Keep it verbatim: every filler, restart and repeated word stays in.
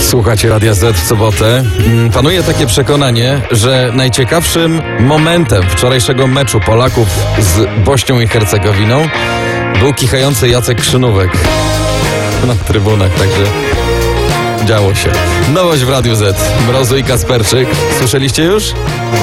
Słuchacie Radia Z w sobotę. Panuje takie przekonanie, że najciekawszym momentem wczorajszego meczu Polaków z Bośnią i Hercegowiną był kichający Jacek Krzynówek na trybunach, także działo się. Nowość w Radiu Z. Mrozu i Kasperczyk. Słyszeliście już?